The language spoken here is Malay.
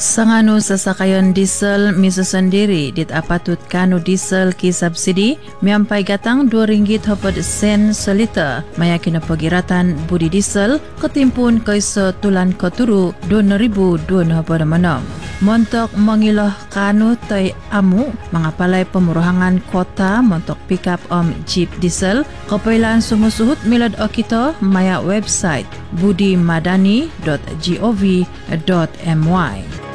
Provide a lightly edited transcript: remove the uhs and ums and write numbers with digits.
Sanganu sasakayon diesel misa sendiri dit apatut kanu diesel ki subsidi miampai gatang RM2.10 seliter maya kina pagiratan budi diesel ketimpun kaisa tulan keturu 2026. Montok mengilah kanu tai amu mengapalai pemuruhangan kota montok pickup jeep diesel kepailan sumusuhut milad okito maya website budimadani.gov.my.